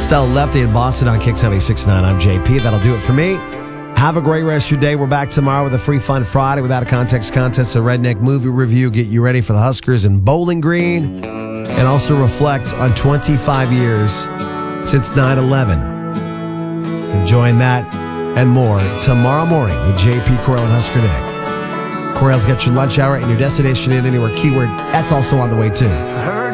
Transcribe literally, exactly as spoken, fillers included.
Stella Lefty in Boston on Kix seventy-six point nine. I'm J P. That'll do it for me. Have a great rest of your day. We're back tomorrow with a free fun Friday without a context contest, a redneck movie review, get you ready for the Huskers in Bowling Green, and also reflect on twenty-five years since nine eleven. Enjoying that and more tomorrow morning with J P, Coral, and Husker Nick. Coral's got your lunch hour and your destination in anywhere keyword. That's also on the way too.